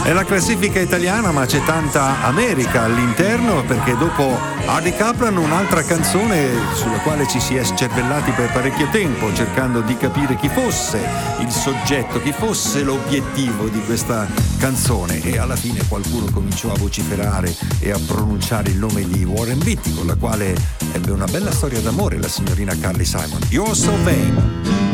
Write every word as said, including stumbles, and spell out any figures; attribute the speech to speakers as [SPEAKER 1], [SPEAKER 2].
[SPEAKER 1] È la classifica italiana, ma c'è tanta America all'interno, perché dopo Hardy Kaplan un'altra canzone sulla quale ci si è scervellati per parecchio tempo, cercando di capire chi fosse il soggetto, chi fosse l'obiettivo di questa canzone, e alla fine qualcuno cominciò a vociferare e a pronunciare il nome di Warren Beatty, con la quale ebbe una bella storia d'amore la signorina Carly Simon. You're So Vain.